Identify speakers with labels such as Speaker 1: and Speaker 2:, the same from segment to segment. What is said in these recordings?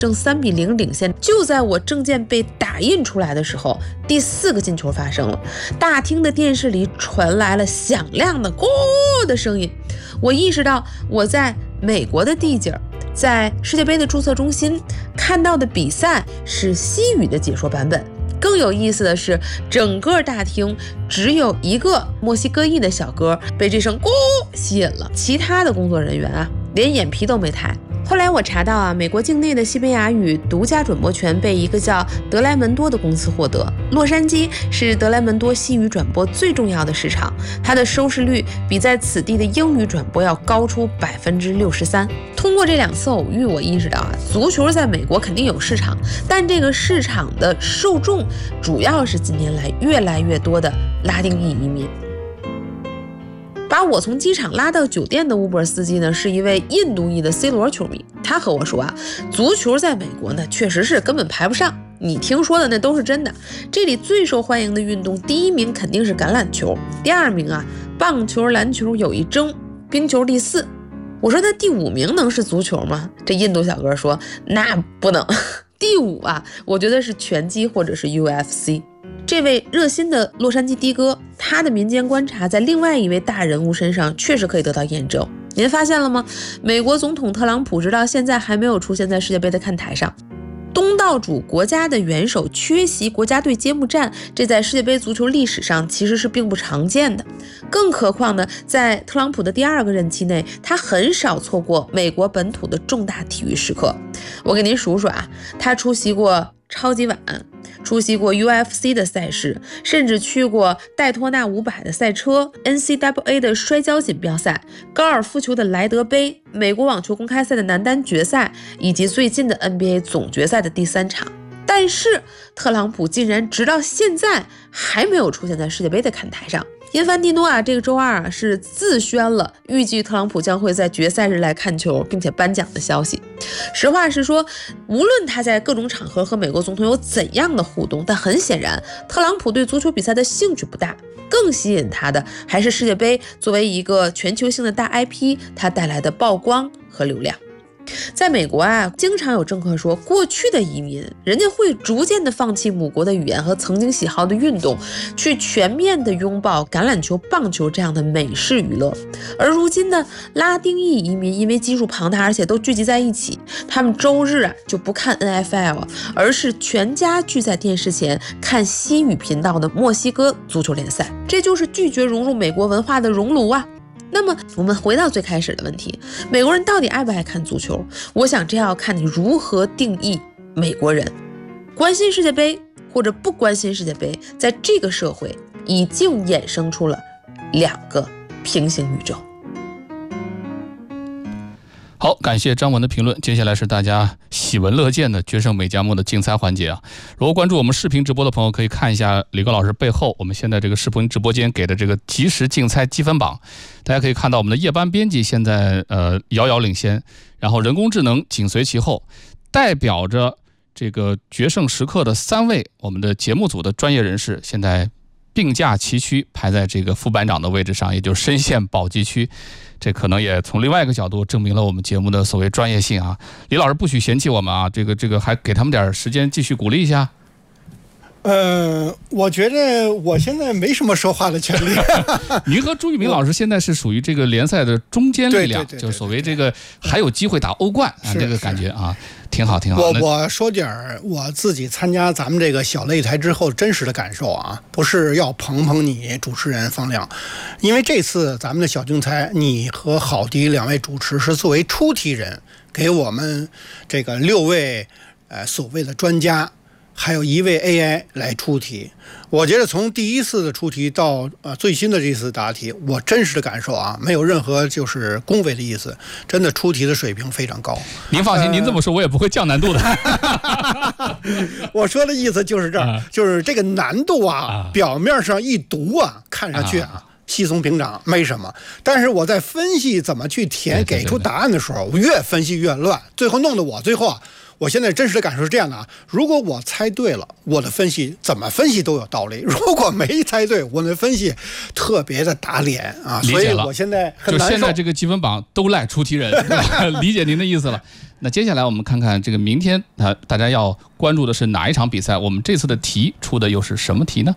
Speaker 1: 正3-0领先。就在我证件被打印出来的时候，第4个进球发生了，大厅的电视里传来了响亮的咕的声音。我意识到我在美国的地界，在世界杯的注册中心看到的比赛是西语的解说版本。更有意思的是，整个大厅只有一个墨西哥裔的小哥被这声咕吸引了，其他的工作人员啊，连眼皮都没抬。后来我查到啊，美国境内的西班牙语独家转播权被一个叫德莱蒙多的公司获得。洛杉矶是德莱蒙多西语转播最重要的市场，它的收视率比在此地的英语转播要高出63%。通过这2次偶遇，我意识到啊，足球在美国肯定有市场，但这个市场的受众主要是近年来越来越多的拉丁裔移民。把我从机场拉到酒店的 Uber 司机呢，是一位印度裔的 C 罗球迷。他和我说啊，足球在美国呢确实是根本排不上，你听说的那都是真的。这里最受欢迎的运动，第1名肯定是橄榄球，第2名啊棒球、篮球有一争，冰球第4。我说那第5名能是足球吗？这印度小哥说那不能。第5啊，我觉得是拳击或者是 UFC。这位热心的洛杉矶的哥，他的民间观察在另外一位大人物身上确实可以得到验证。您发现了吗？美国总统特朗普直到现在还没有出现在世界杯的看台上。东道主国家的元首缺席国家队揭幕战，这在世界杯足球历史上其实是并不常见的。更何况呢，在特朗普的第2个任期内，他很少错过美国本土的重大体育时刻。我给您数数啊，他出席过超级碗，出席过 UFC 的赛事，甚至去过戴托纳500的赛车， NCAA 的摔跤锦标赛，高尔夫球的莱德杯，美国网球公开赛的男单决赛，以及最近的 NBA 总决赛的第3场。但是特朗普竟然直到现在还没有出现在世界杯的看台上。因凡蒂诺啊，这个周2啊是自宣了预计特朗普将会在决赛日来看球并且颁奖的消息。实话实说，无论他在各种场合和美国总统有怎样的互动，但很显然特朗普对足球比赛的兴趣不大，更吸引他的还是世界杯作为一个全球性的大 IP 它带来的曝光和流量。在美国啊，经常有政客说，过去的移民人家会逐渐的放弃母国的语言和曾经喜好的运动，去全面的拥抱橄榄球、棒球这样的美式娱乐。而如今呢，拉丁裔移民因为基数庞大，而且都聚集在一起，他们周日啊就不看 NFL， 而是全家聚在电视前看西语频道的墨西哥足球联赛。这就是拒绝融入美国文化的熔炉啊。那么我们回到最开始的问题，美国人到底爱不爱看足球？我想这要看你如何定义美国人。关心世界杯或者不关心世界杯，在这个社会已经衍生出了2个平行宇宙。
Speaker 2: 好，感谢张文的评论。接下来是大家喜闻乐见的决胜美加墨的竞猜环节啊！如果关注我们视频直播的朋友，可以看一下李哥老师背后，我们现在这个视频直播间给的这个即时竞猜积分榜。大家可以看到，我们的夜班编辑现在遥遥领先，然后人工智能紧随其后，代表着这个决胜时刻的3位我们的节目组的专业人士，现在并驾齐驱，排在这个副班长的位置上，也就是深陷保级区。这可能也从另外一个角度证明了我们节目的所谓专业性啊！李老师不许嫌弃我们啊，这个还给他们点时间继续鼓励一下。
Speaker 3: 我觉得我现在没什么说话的权利。
Speaker 2: 您和朱玉明老师现在是属于这个联赛的中坚力量，就所谓这个还有机会打欧冠啊，这个感觉啊，挺好挺好。
Speaker 3: 我说点我自己参加咱们这个小擂台之后真实的感受啊，不是要捧你主持人方亮，因为这次咱们的小竞猜，你和郝迪2位主持是作为出题人，给我们这个6位所谓的专家。还有1位 AI 来出题，我觉得从第1次的出题到最新的这次答题，我真实的感受啊，没有任何就是恭维的意思，真的出题的水平非常高。
Speaker 2: 您放心，您这么说我也不会降难度的。
Speaker 3: 我说的意思就是这儿，就是这个难度啊，表面上一读啊，看上去啊稀松平常，没什么。但是我在分析怎么去填给出答案的时候，越分析越乱，最后弄得我最后啊。我现在真实的感受是这样的啊，如果我猜对了，我的分析怎么分析都有道理；如果没猜对，我的分析特别的打脸啊。所以我现在很难受。
Speaker 2: 就现在这个积分榜都赖出题人，理解您的意思了。 那接下来我们看看这个明天大家要关注的是哪一场比赛？我们这次的题出的又是什么题呢？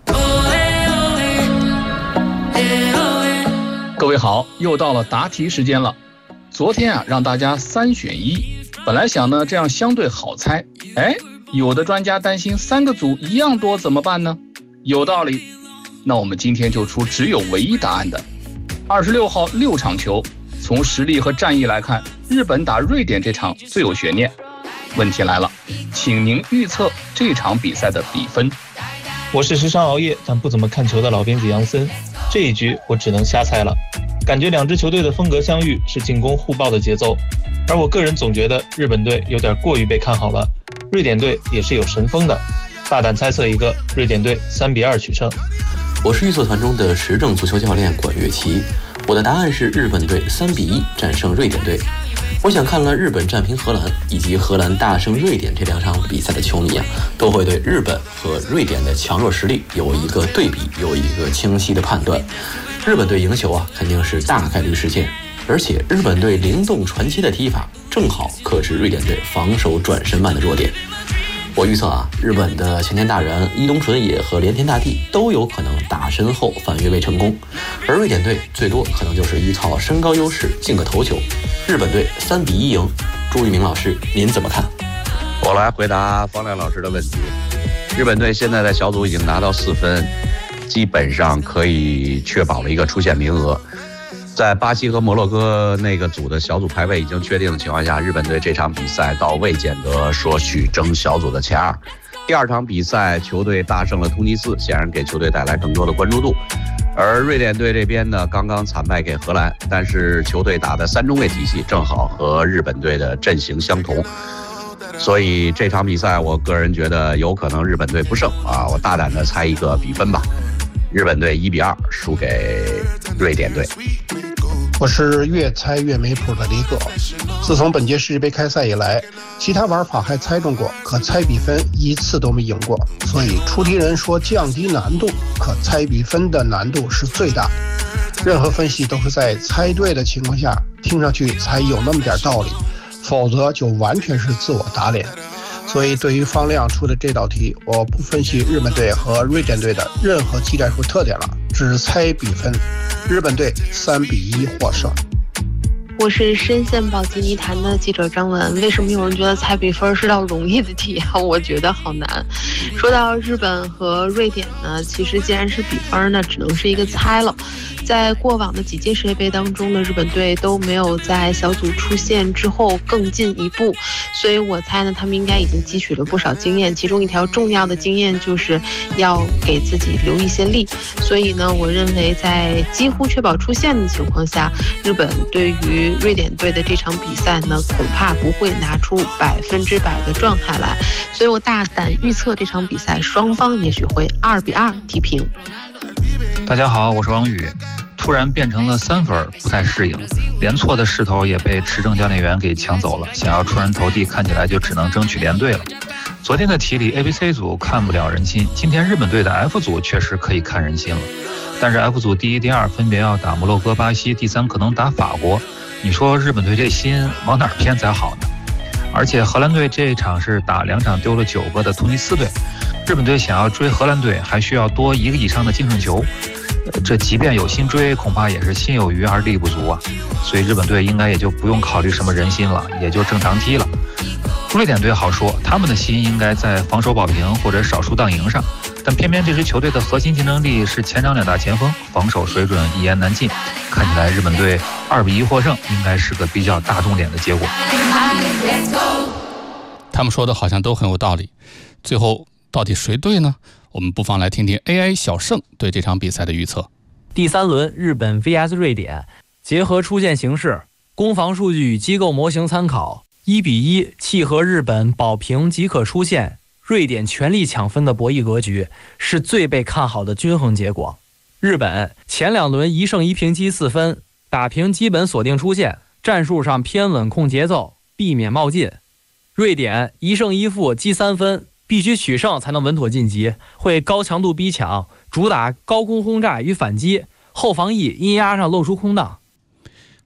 Speaker 2: 各位好，又到了答题时间了。昨天让大家3选1，本来想呢这样相对好猜，有的专家担心3个组一样多怎么办呢？有道理，那我们今天就出只有唯一答案的。26号6场球，从实力和战役来看，日本打瑞典这场最有悬念。问题来了，请您预测这场比赛的比分。
Speaker 4: 我是时常熬夜但不怎么看球的老编辑杨森，这一局我只能瞎猜了。感觉2支球队的风格相遇，是进攻互爆的节奏，而我个人总觉得日本队有点过于被看好了，瑞典队也是有神锋的，大胆猜测一个瑞典队3-2取胜。
Speaker 5: 我是预测团中的时政足球教练管乐琪，我的答案是日本队3-1战胜瑞典队。我想看了日本战平荷兰以及荷兰大胜瑞典这2场比赛的球迷都会对日本和瑞典的强弱实力有一个对比，有一个清晰的判断。日本队赢球肯定是大概率事件，而且日本队灵动传奇的踢法正好克制瑞典队防守转身慢的弱点。我预测日本的前田大然、伊东纯也和连田大地都有可能打身后反越位成功，而瑞典队最多可能就是依靠身高优势进个头球。日本队3-1赢。朱玉明老师，您怎么看？
Speaker 6: 我来回答方亮老师的问题。日本队现在在小组已经拿到4分，基本上可以确保了一个出线名额。在巴西和摩洛哥那个组的小组排位已经确定的情况下，日本队这场比赛倒未见得说去争小组的前2。第2场比赛，球队大胜了突尼斯，显然给球队带来更多的关注度。而瑞典队这边呢，刚刚惨败给荷兰，但是球队打的3中卫体系正好和日本队的阵型相同，所以这场比赛我个人觉得有可能日本队不胜我大胆的猜一个比分吧，日本队1-2输给瑞典队。
Speaker 3: 我是越猜越没谱的李葛。自从本届世界杯开赛以来，其他玩法还猜中过，可猜比分一次都没赢过。所以出题人说降低难度，可猜比分的难度是最大。任何分析都是在猜对的情况下，听上去才有那么点道理，否则就完全是自我打脸。所以对于方亮出的这道题，我不分析日本队和瑞典队的任何技战术特点了，只猜比分。日本队3-1获胜。
Speaker 7: 我是深陷保级泥潭的记者张文。为什么有人觉得猜比分是道容易的题我觉得好难。说到日本和瑞典呢，其实既然是比分呢，只能是一个猜了。在过往的几届世界杯当中呢，日本队都没有在小组出线之后更进一步，所以我猜呢，他们应该已经汲取了不少经验，其中一条重要的经验就是要给自己留一些力。所以呢，我认为在几乎确保出线的情况下，日本对于瑞典队的这场比赛呢，恐怕不会拿出100%的状态来，所以我大胆预测这场比赛双方也许会2-2踢平。
Speaker 8: 大家好，我是王宇。突然变成了3分，不太适应，连错的势头也被持正教练员给抢走了，想要出人头地，看起来就只能争取连队了。昨天的题里 ABC 组看不了人心，今天日本队的 F 组确实可以看人心了。但是 F 组第1、第2分别要打摩洛哥、巴西，第3可能打法国，你说日本队这心往哪儿偏才好呢？而且荷兰队这一场是打2场丢了9个的突尼斯队，日本队想要追荷兰队还需要多1个以上的净胜球，这即便有心追，恐怕也是心有余而力不足所以日本队应该也就不用考虑什么人心了，也就正常踢了。瑞典队好说，他们的心应该在防守保平或者少输当赢上，但偏偏这支球队的核心竞争力是前场2大前锋，防守水准一言难尽。看起来日本队2-1获胜应该是个比较大众点的结果。
Speaker 2: 他们说的好像都很有道理，最后到底谁对呢？我们不妨来听听 AI 小盛对这场比赛的预测。
Speaker 9: 第3轮日本 vs 瑞典，结合出线形势、攻防数据与机构模型参考，1-1契合日本保平即可出线，瑞典全力抢分的博弈格局，是最被看好的均衡结果。日本前2轮1胜1平积4分，打平基本锁定出线，战术上偏稳控节奏，避免冒进。瑞典1胜1负积3分，必须取胜才能稳妥晋级，会高强度逼抢，主打高空轰炸与反击，后防翼阴压上露出空档。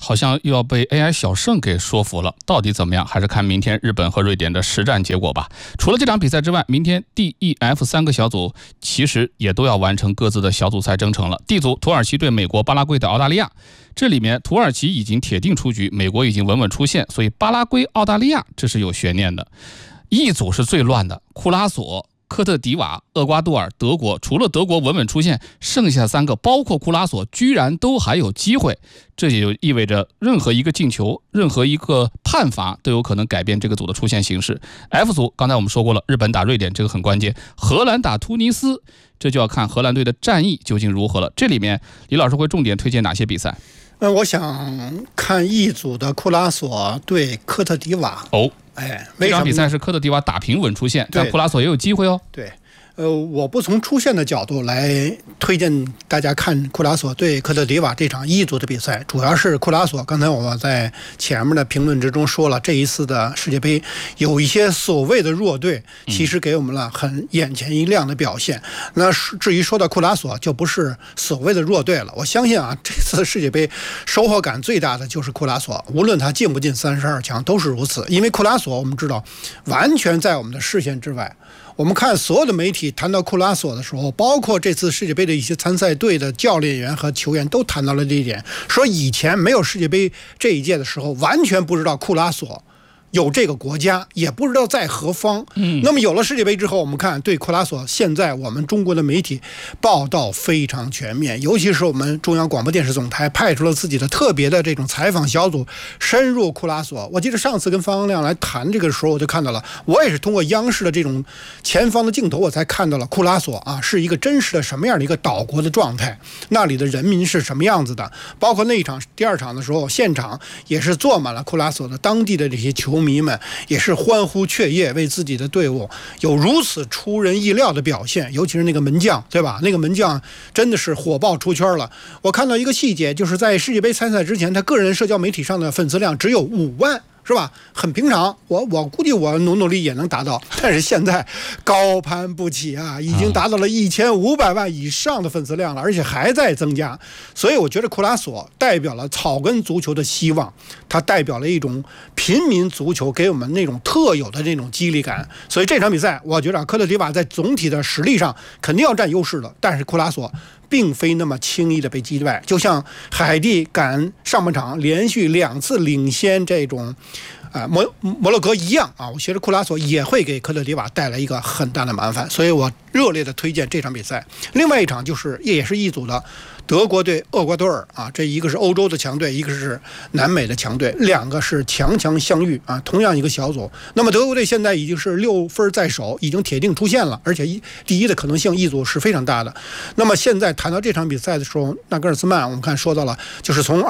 Speaker 2: 好像又要被 AI 小胜给说服了，到底怎么样？还是看明天日本和瑞典的实战结果吧。除了这场比赛之外，明天 D、E、F 3个小组其实也都要完成各自的小组赛征程了。D 组土耳其对美国，巴拉圭对澳大利亚，这里面土耳其已经铁定出局，美国已经稳稳出线，所以巴拉圭、澳大利亚这是有悬念的。E 组是最乱的，库拉索、科特迪瓦、厄瓜多尔、德国，除了德国稳稳出现，剩下3个包括库拉索居然都还有机会，这也就意味着任何一个进球，任何一个判罚都有可能改变这个组的出现形势。F 组刚才我们说过了，日本打瑞典这个很关键，荷兰打突尼斯，这就要看荷兰队的战役究竟如何了。这里面李老师会重点推荐哪些比赛？
Speaker 3: 我想看E组的库拉索对科特迪瓦。
Speaker 2: 这场比赛是科特迪瓦打平稳出线，但库拉索也有机会哦。
Speaker 3: 对，我不从出线的角度来推荐大家看库拉索对科特迪瓦这场E组的比赛，主要是库拉索。刚才我在前面的评论之中说了，这一次的世界杯有一些所谓的弱队，其实给我们了很眼前一亮的表现。那至于说到库拉索，就不是所谓的弱队了。我相信啊，这次世界杯收获感最大的就是库拉索，无论他进不进32强都是如此。因为库拉索我们知道完全在我们的视线之外。我们看所有的媒体谈到库拉索的时候，包括这次世界杯的一些参赛队的教练员和球员都谈到了这一点，说以前没有世界杯这一届的时候，完全不知道库拉索有这个国家，也不知道在何方。那么有了世界杯之后，我们看对库拉索现在我们中国的媒体报道非常全面，尤其是我们中央广播电视总台派出了自己的特别的这种采访小组，深入库拉索。我记得上次跟方亮来谈这个时候，我就看到了，我也是通过央视的这种前方的镜头，我才看到了库拉索啊是一个真实的什么样的一个岛国的状态，那里的人民是什么样子的。包括那一场第2场的时候，现场也是坐满了库拉索的当地的这些球迷们，也是欢呼雀跃，为自己的队伍有如此出人意料的表现。尤其是那个门将，对吧？那个门将真的是火爆出圈了。我看到一个细节，就是在世界杯参赛之前，他个人社交媒体上的粉丝量只有5万。是吧？很平常，我估计我努力也能达到，但是现在高攀不起啊，已经达到了1500万以上的粉丝量了，而且还在增加。所以我觉得库拉索代表了草根足球的希望，它代表了一种平民足球给我们那种特有的这种激励感。所以这场比赛，我觉得科特迪瓦在总体的实力上肯定要占优势的，但是库拉索并非那么轻易的被击败，就像海地赶上半场连续2次领先这种摩洛哥一样啊，我觉得库拉索也会给科特迪瓦带来一个很大的麻烦，所以我热烈的推荐这场比赛。另外一场就是也是一组的德国对厄瓜多尔啊，这一个是欧洲的强队，一个是南美的强队，2个是强相遇啊，同样一个小组。那么德国队现在已经是6分在手，已经铁定出线了，而且第一的可能性一组是非常大的。那么现在谈到这场比赛的时候，纳格尔斯曼我们看说到了，就是从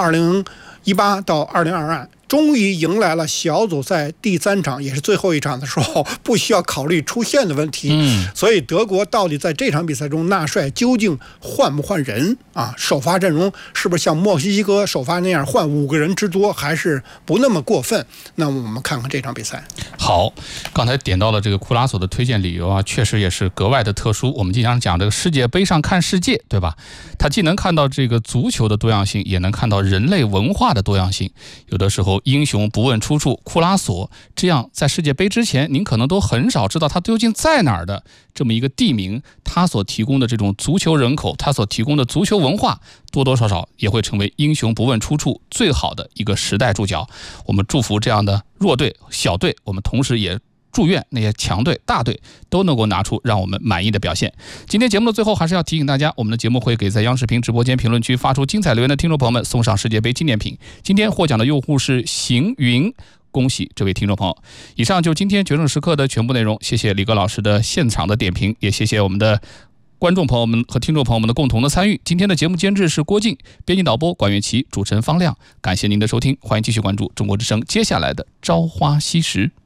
Speaker 3: 2018到2022。终于迎来了小组赛第3场，也是最后一场的时候，不需要考虑出线的问题。所以德国到底在这场比赛中，纳帅究竟换不换人啊？首发阵容是不是像墨西哥首发那样换5个人之多，还是不那么过分？那么我们看看这场比赛。
Speaker 2: 好，刚才点到了这个库拉索的推荐理由啊，确实也是格外的特殊。我们经常讲这个世界杯上看世界，对吧？它既能看到这个足球的多样性，也能看到人类文化的多样性。有的时候英雄不问出处，库拉索这样在世界杯之前您可能都很少知道他究竟在哪儿的这么一个地名，他所提供的这种足球人口，他所提供的足球文化，多多少少也会成为英雄不问出处最好的一个时代注脚。我们祝福这样的弱队小队，我们同时也祝愿那些强队大队都能够拿出让我们满意的表现。今天节目的最后还是要提醒大家，我们的节目会给在央视频直播间评论区发出精彩留言的听众朋友们送上世界杯纪念品。今天获奖的用户是行云，恭喜这位听众朋友。以上就是今天决胜时刻的全部内容，谢谢李哥老师的现场的点评，也谢谢我们的观众朋友们和听众朋友们的共同的参与。今天的节目监制是郭靖，编辑导播管乐琪，主持人方亮。感谢您的收听，欢迎继续关注中国之声接下来的朝花夕拾。